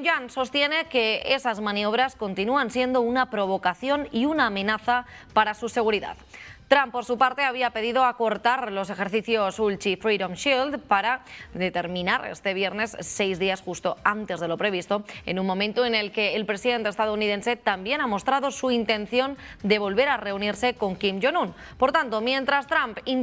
Pyongyang sostiene que esas maniobras continúan siendo una provocación y una amenaza para su seguridad. Trump, por su parte, había pedido acortar los ejercicios Ulchi Freedom Shield para determinar este viernes, 6 días justo antes de lo previsto, en un momento en el que el presidente estadounidense también ha mostrado su intención de volver a reunirse con Kim Jong-un. Por tanto, mientras Trump